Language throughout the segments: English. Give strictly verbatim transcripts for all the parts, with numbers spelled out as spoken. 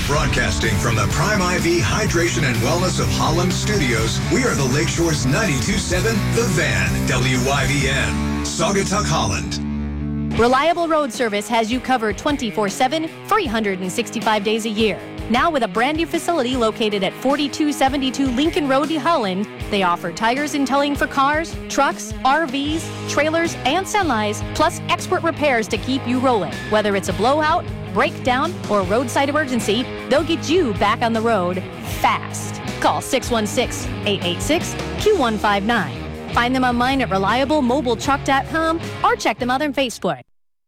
Broadcasting from the Prime I V Hydration and Wellness of Holland studios, we are the Lakeshore's ninety-two point seven The Van, W Y V N, Saugatuck, Holland. Reliable Road Service has you covered twenty-four seven, three hundred sixty-five days a year. Now with a brand new facility located at forty-two seventy-two Lincoln Road, Holland, they offer tires and towing for cars, trucks, R Vs, trailers, and semis, plus expert repairs to keep you rolling. Whether it's a blowout, breakdown, or roadside emergency, they'll get you back on the road fast. Call six one six, eight eight six, two one five nine. Find them online at reliable mobile truck dot com or check them out on Facebook.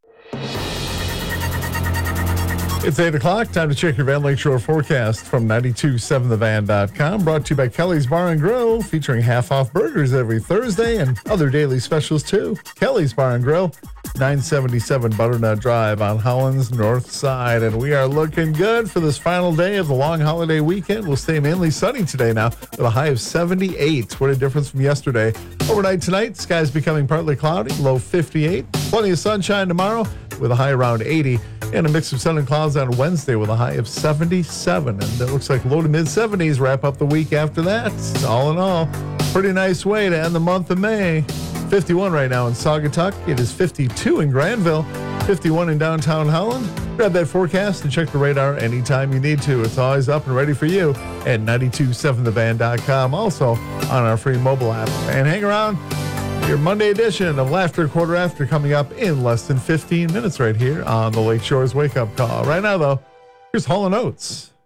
It's eight o'clock. Time to check your Van Lakeshore forecast from ninety-two point seven the van dot com. Brought to you by Kelly's Bar and Grill, featuring half-off burgers every Thursday and other daily specials, too. Kelly's Bar and Grill, nine seventy-seven Butternut Drive on Holland's north side. And we are looking good for this final day of the long holiday weekend. We'll stay mainly sunny today now with a high of seventy-eight. What a difference from yesterday. Overnight tonight, skies becoming partly cloudy, low fifty-eight. Plenty of sunshine tomorrow with a high around eighty. And a mix of sun and clouds on Wednesday with a high of seventy-seven. And it looks like low to mid seventies wrap up the week after that. All in all, pretty nice way to end the month of May. fifty-one right now in Saugatuck. It is fifty-two in Granville, fifty-one in downtown Holland. Grab that forecast and check the radar anytime you need to. It's always up and ready for you at ninety-two point seven the van dot com. Also on our free mobile app. And hang around. Your Monday edition of Laughter Quarter After coming up in less than fifteen minutes right here on the Lakeshore's Wake Up Call. Right now, though, here's Hall and Oates.